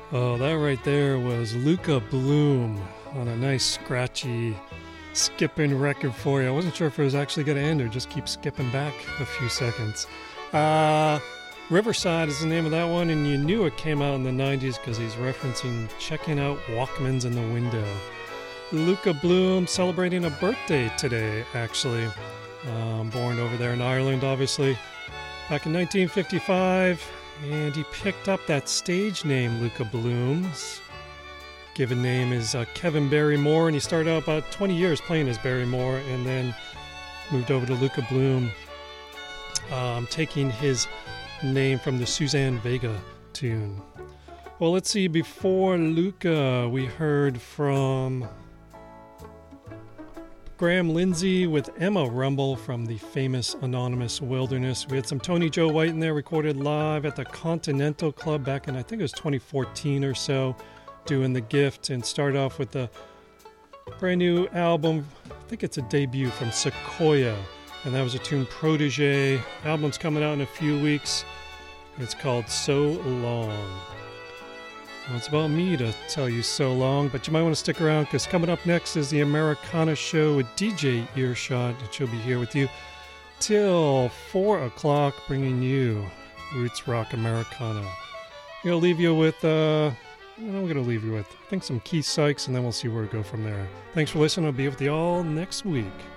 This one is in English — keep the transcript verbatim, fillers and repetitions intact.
Oh, that right there was Luca Bloom on a nice scratchy skipping record for you. I wasn't sure if it was actually going to end or just keep skipping back a few seconds. Uh, Riverside is the name of that one, and you knew it came out in the nineties because he's referencing checking out Walkmans in the window. Luca Bloom celebrating a birthday today, actually. Um, born over there in Ireland, obviously, back in nineteen fifty-five. And he picked up that stage name, Luca Bloom's given name is uh, Kevin Barrymore, and he started out about twenty years playing as Barrymore and then moved over to Luca Bloom, um, taking his name from the Suzanne Vega tune. Well, let's see, before Luca, we heard from Graham Lindsay with Emma Rumble from the famous Anonymous Wilderness. We had some Tony Joe White in there, recorded live at the Continental Club back in, I think it was twenty fourteen or so, doing The Gift, and started off with the brand new album, I think it's a debut from Sequoia, and that was a tune Protege. Album's coming out in a few weeks. It's called So Long. Well, it's about me to tell you so long, but you might want to stick around because coming up next is the Americana Show with D J Earshot, and she'll be here with you till four o'clock, bringing you Roots Rock Americana. I'm going to leave you with, uh, what am I going to leave you with? I think some Keith Sykes, and then we'll see where we go from there. Thanks for listening. I'll be with you all next week.